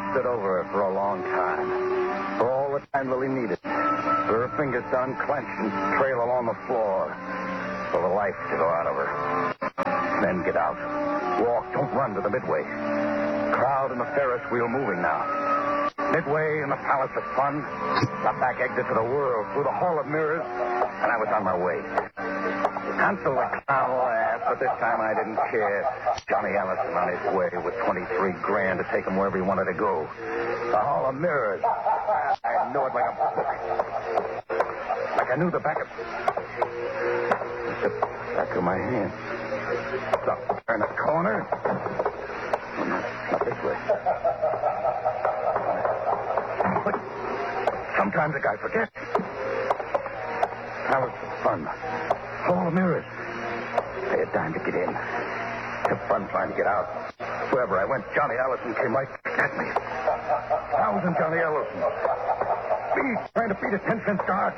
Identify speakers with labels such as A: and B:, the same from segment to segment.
A: stood over her for a long time. For all the time Lily needed. For her fingers to unclench and trail along the floor. For the life to go out of her. Then get out. Walk, don't run to the Midway. Crowd in the Ferris wheel moving now. Midway in the Palace of Fun. The back exit to the world through the Hall of Mirrors. And I was on my way. Hansel the clown laughed, but this time I didn't care. Johnny Allison on his way with $23,000 to take him wherever he wanted to go. The Hall of Mirrors. I knew it like a book. Like I knew the back of... The back of my hand. So, turn the corner. Oh, not this way. But sometimes a guy forgets. Palace of Fun. Hall of Mirrors. I had time to get in. Had fun trying to get out. Wherever I went, Johnny Allison came right at me. 1,000 Johnny Allison. Me trying to beat a 10-cent charge.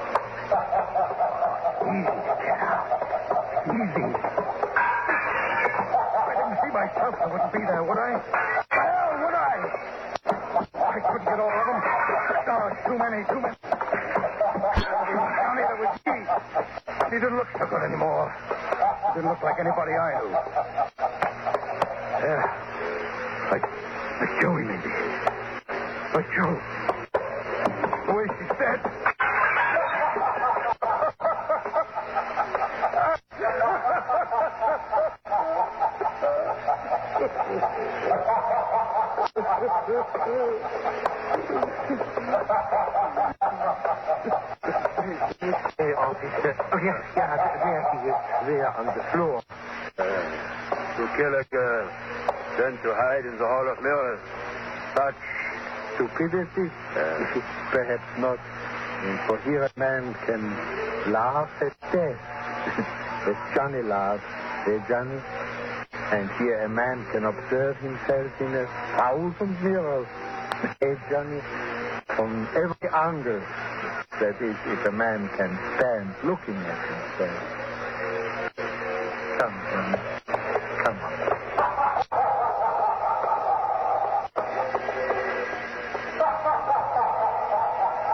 A: Easy, Cal. Easy. If I didn't see myself, I wouldn't be there, would I? Well, would I? I couldn't get all of them. No, too many. Johnny, there was me. He didn't look so good anymore. He didn't look like anybody I knew. Yeah. Like Joey, maybe. Like Joe. The way she said.
B: Officer. Oh, yes, there he is, there on the floor.
C: To kill a girl, then to hide in the Hall of Mirrors.
B: Such stupidity? Perhaps not. For here a man can laugh at death. As Johnny laughed, Johnny. And here a man can observe himself in 1,000 mirrors. Johnny, from every angle. That is, if a man can stand looking at himself.